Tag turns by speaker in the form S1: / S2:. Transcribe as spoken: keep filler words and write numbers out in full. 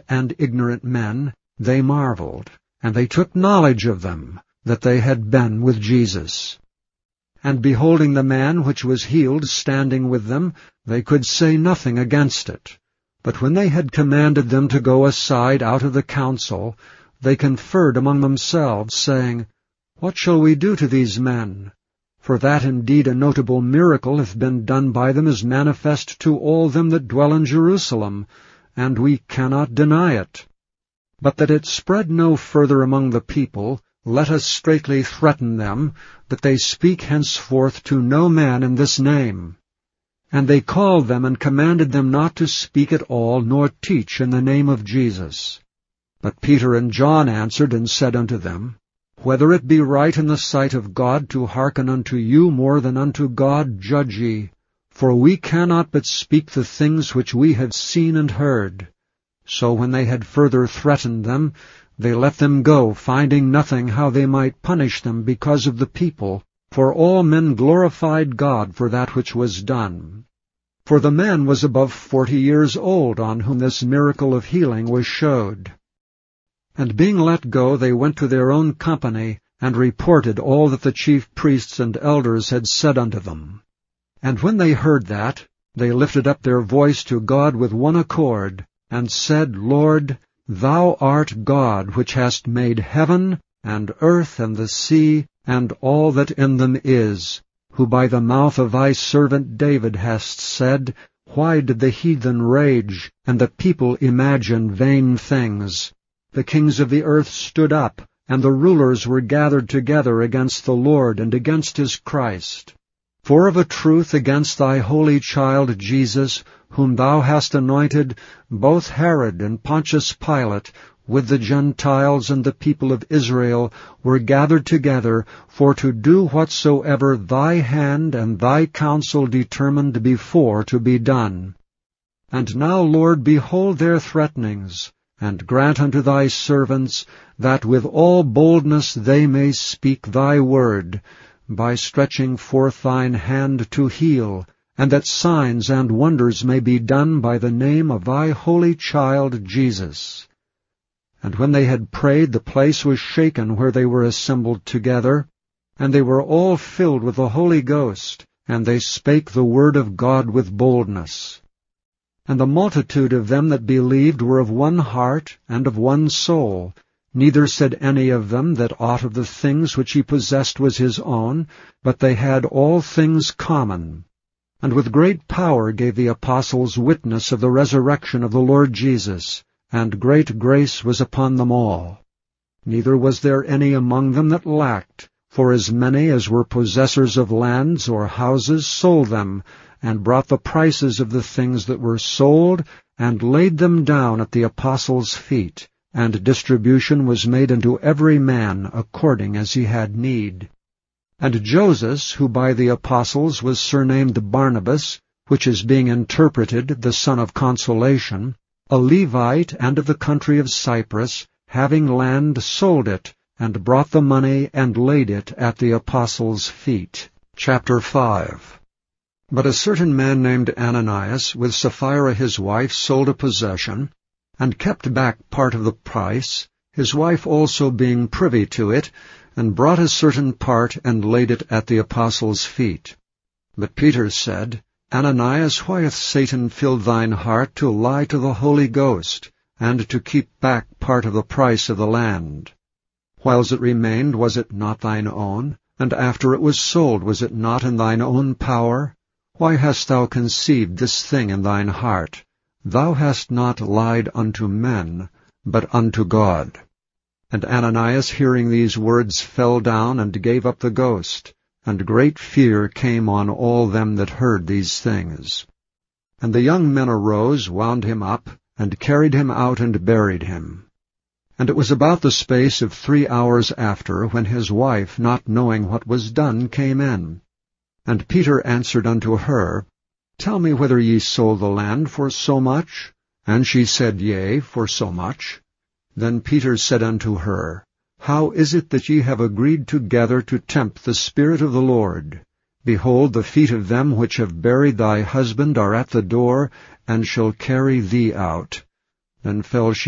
S1: and ignorant men, they marveled, and they took knowledge of them, that they had been with Jesus. And beholding the man which was healed standing with them, they could say nothing against it. But when they had commanded them to go aside out of the council, they conferred among themselves, saying, What shall we do to these men? For that indeed a notable miracle hath been done by them is manifest to all them that dwell in Jerusalem, and we cannot deny it. But that it spread no further among the people, let us straitly threaten them, that they speak henceforth to no man in this name. And they called them and commanded them not to speak at all, nor teach in the name of Jesus. But Peter and John answered and said unto them, Whether it be right in the sight of God to hearken unto you more than unto God, judge ye. For we cannot but speak the things which we have seen and heard. So when they had further threatened them, they let them go, finding nothing how they might punish them because of the people, for all men glorified God for that which was done. For the man was above forty years old, on whom this miracle of healing was showed. And being let go, they went to their own company, and reported all that the chief priests and elders had said unto them. And when they heard that, they lifted up their voice to God with one accord, and said, Lord, Thou art God, which hast made heaven, and earth, and the sea, and all that in them is, who by the mouth of thy servant David hast said, Why did the heathen rage, and the people imagine vain things? The kings of the earth stood up, and the rulers were gathered together against the Lord and against his Christ. For of a truth against thy holy child Jesus, whom thou hast anointed, both Herod and Pontius Pilate, with the Gentiles and the people of Israel, were gathered together, for to do whatsoever thy hand and thy counsel determined before to be done. And now, Lord, behold their threatenings, and grant unto thy servants, that with all boldness they may speak thy word, by stretching forth thine hand to heal, and that signs and wonders may be done by the name of thy holy child Jesus. And when they had prayed, the place was shaken where they were assembled together, and they were all filled with the Holy Ghost, and they spake the word of God with boldness. And the multitude of them that believed were of one heart and of one soul. Neither said any of them that aught of the things which he possessed was his own, but they had all things common. And with great power gave the apostles witness of the resurrection of the Lord Jesus, and great grace was upon them all. Neither was there any among them that lacked, for as many as were possessors of lands or houses sold them, and brought the prices of the things that were sold, and laid them down at the apostles' feet, and distribution was made unto every man according as he had need. And Joses, who by the apostles was surnamed Barnabas, which is being interpreted the son of consolation, a Levite and of the country of Cyprus, having land, sold it, and brought the money, and laid it at the apostles' feet. Chapter five. But a certain man named Ananias, with Sapphira his wife, sold a possession, and kept back part of the price, his wife also being privy to it, and brought a certain part, and laid it at the apostles' feet. But Peter said, Ananias, why hath Satan filled thine heart to lie to the Holy Ghost, and to keep back part of the price of the land? Whiles it remained, was it not thine own? And after it was sold, was it not in thine own power? Why hast thou conceived this thing in thine heart? Thou hast not lied unto men, but unto God. And Ananias, hearing these words, fell down and gave up the ghost, and great fear came on all them that heard these things. And the young men arose, wound him up, and carried him out and buried him. And it was about the space of three hours after, when his wife, not knowing what was done, came in. And Peter answered unto her, Tell me whether ye sold the land for so much? And she said, Yea, for so much. Then Peter said unto her, How is it that ye have agreed together to tempt the Spirit of the Lord? Behold, the feet of them which have buried thy husband are at the door, and shall carry thee out. Then fell she